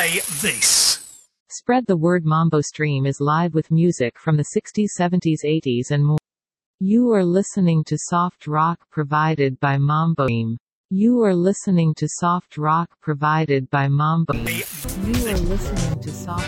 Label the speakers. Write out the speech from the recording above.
Speaker 1: Play this.
Speaker 2: Spread the word. Mambo Stream is live with music from the 60s, 70s, 80s and more. You are listening to soft rock provided by Mambo Stream. You are listening to soft rock provided by Mambo. You are listening to soft